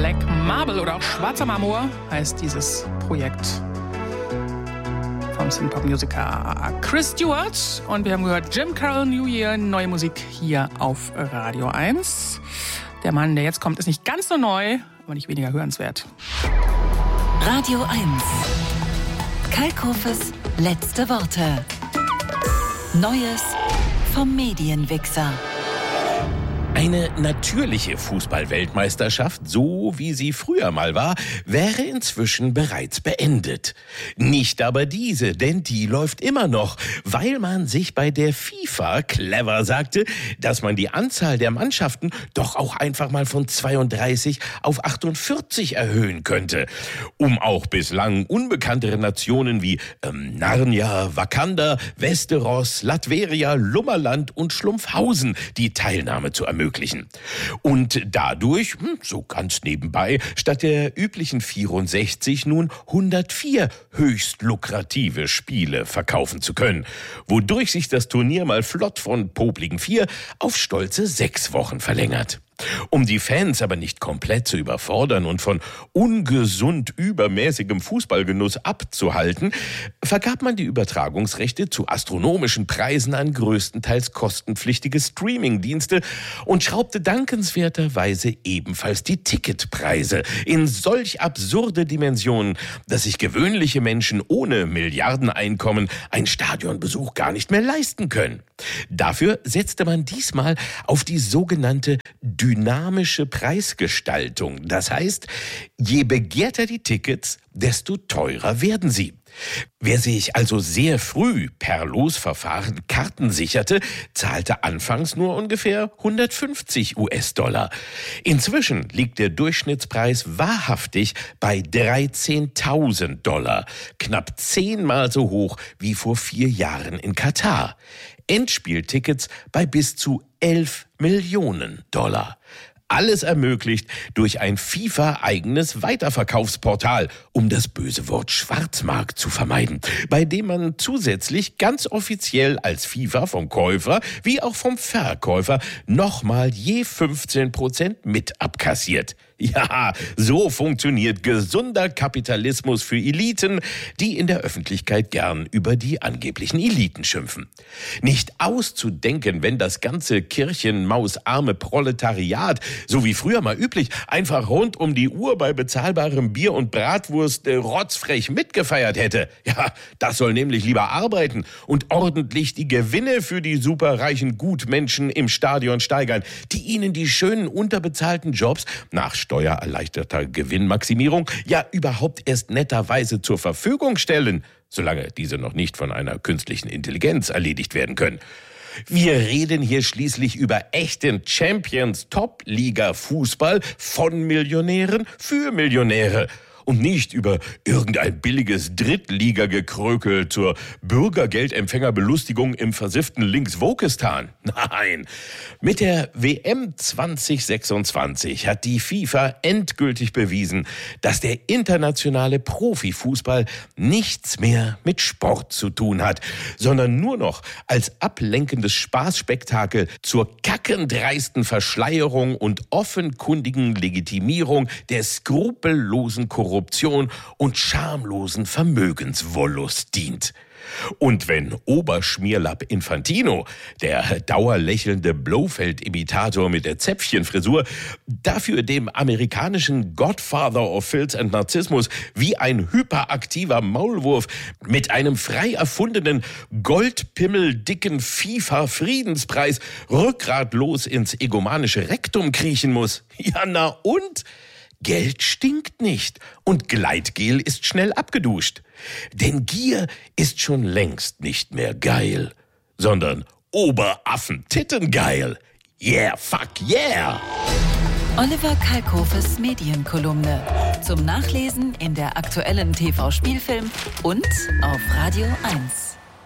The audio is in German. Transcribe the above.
Black Marble oder auch Schwarzer Marmor heißt dieses Projekt vom Synthpop-Musiker Chris Stewart. Und wir haben gehört Jim Carroll New Year, neue Musik hier auf Radio 1. Der Mann, der jetzt kommt, ist nicht ganz so neu, aber nicht weniger hörenswert. Radio 1. Kalkhofes letzte Worte. Neues vom Medienwichser. Eine natürliche Fußball-Weltmeisterschaft, so wie sie früher mal war, wäre inzwischen bereits beendet. Nicht aber diese, denn die läuft immer noch, weil man sich bei der FIFA clever sagte, dass man die Anzahl der Mannschaften doch auch einfach mal von 32 auf 48 erhöhen könnte, um auch bislang unbekanntere Nationen wie Narnia, Wakanda, Westeros, Latveria, Lummerland und Schlumpfhausen die Teilnahme zu ermöglichen. Und dadurch, so ganz nebenbei, statt der üblichen 64 nun 104 höchst lukrative Spiele verkaufen zu können, wodurch sich das Turnier mal flott von popligen 4 auf stolze 6 Wochen verlängert. Um die Fans aber nicht komplett zu überfordern und von ungesund übermäßigem Fußballgenuss abzuhalten, vergab man die Übertragungsrechte zu astronomischen Preisen an größtenteils kostenpflichtige Streamingdienste und schraubte dankenswerterweise ebenfalls die Ticketpreise in solch absurde Dimensionen, dass sich gewöhnliche Menschen ohne Milliardeneinkommen einen Stadionbesuch gar nicht mehr leisten können. Dafür setzte man diesmal auf die sogenannte dynamische Preisgestaltung. Das heißt, je begehrter die Tickets, desto teurer werden sie. Wer sich also sehr früh per Losverfahren Karten sicherte, zahlte anfangs nur ungefähr 150 US-Dollar. Inzwischen liegt der Durchschnittspreis wahrhaftig bei 13.000 Dollar, knapp 10-mal so hoch wie vor 4 Jahren in Katar. Endspieltickets bei bis zu 11 Millionen Dollar. Alles ermöglicht durch ein FIFA-eigenes Weiterverkaufsportal, um das böse Wort Schwarzmarkt zu vermeiden, bei dem man zusätzlich ganz offiziell als FIFA vom Käufer wie auch vom Verkäufer nochmal je 15% mit abkassiert. Ja, so funktioniert gesunder Kapitalismus für Eliten, die in der Öffentlichkeit gern über die angeblichen Eliten schimpfen. Nicht auszudenken, wenn das ganze kirchenmausarme Proletariat, so wie früher mal üblich, einfach rund um die Uhr bei bezahlbarem Bier und Bratwurst rotzfrech mitgefeiert hätte. Ja, das soll nämlich lieber arbeiten und ordentlich die Gewinne für die superreichen Gutmenschen im Stadion steigern, die ihnen die schönen unterbezahlten Jobs nach steuererleichterter Gewinnmaximierung ja überhaupt erst netterweise zur Verfügung stellen, solange diese noch nicht von einer künstlichen Intelligenz erledigt werden können. Wir reden hier schließlich über echten Champions-Top-Liga-Fußball von Millionären für Millionäre. Und nicht über irgendein billiges Drittliga-Gekrökel zur Bürgergeldempfängerbelustigung im versifften Linkswokistan. Nein, mit der WM 2026 hat die FIFA endgültig bewiesen, dass der internationale Profifußball nichts mehr mit Sport zu tun hat, sondern nur noch als ablenkendes Spaßspektakel zur kackendreisten Verschleierung und offenkundigen Legitimierung der skrupellosen Korruption und schamlosen Vermögenswollust dient. Und wenn Oberschmierlapp Infantino, der dauerlächelnde Blofeld-Imitator mit der Zäpfchenfrisur, dafür dem amerikanischen Godfather of Filth and Narzissmus wie ein hyperaktiver Maulwurf mit einem frei erfundenen, goldpimmeldicken FIFA-Friedenspreis rückgratlos ins egomanische Rektum kriechen muss, ja na und? Geld stinkt nicht und Gleitgel ist schnell abgeduscht. Denn Gier ist schon längst nicht mehr geil, sondern Oberaffen-Tittengeil. Yeah, fuck yeah! Oliver Kalkhofes Medienkolumne. Zum Nachlesen in der aktuellen TV-Spielfilm und auf Radio 1.